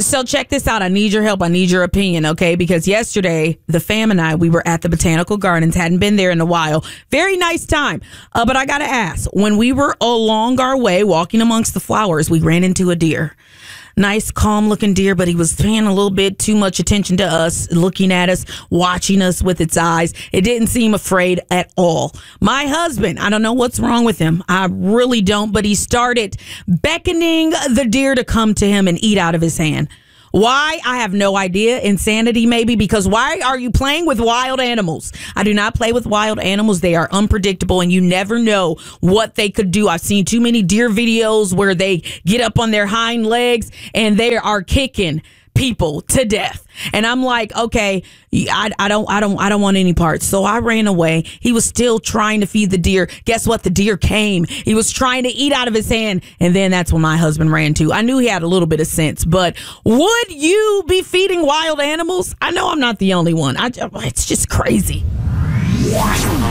So check this out. I need your help. I need your opinion, okay? Because yesterday, the fam and I, we were at the Botanical Gardens. Hadn't been there in a while. Very nice time. But I got to ask, when we were along our way, walking amongst the flowers, we ran into a deer. Nice, calm-looking deer, but he was paying a little bit too much attention to us, looking at us, watching us with its eyes. It didn't seem afraid at all. My husband, I don't know what's wrong with him. I really don't, but he started beckoning the deer to come to him and eat out of his hand. Why? I have no idea. Insanity, maybe, because why are you playing with wild animals? I do not play with wild animals. They are unpredictable, and you never know what they could do. I've seen too many deer videos where they get up on their hind legs and they are kicking people to death. And I'm like, okay, I don't want any parts. So I ran away. He was still trying to feed the deer. Guess what? The deer came. He was trying to eat out of his hand. And then that's when my husband ran too. I knew he had a little bit of sense, but would you be feeding wild animals? I know I'm not the only one. It's just crazy.